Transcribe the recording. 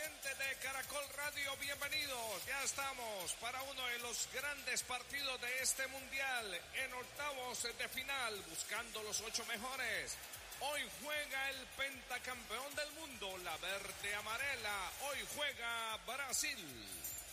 oyentes de Caracol Radio, bienvenidos. Ya estamos para uno de los grandes partidos de este mundial, en octavos de final, buscando los 8 mejores. Hoy juega el pentacampeón del mundo, la verde amarela. Hoy juega Brasil.